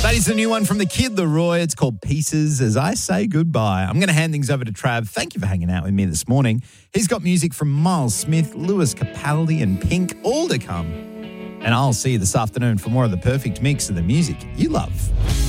That is the new one from the Kid Leroy. It's called Pieces As I Say Goodbye. I'm going to hand things over to Trav. Thank you for hanging out with me this morning. He's got music from Miles Smith, Lewis Capaldi and Pink, all to come. And I'll see you this afternoon for more of the perfect mix of the music you love.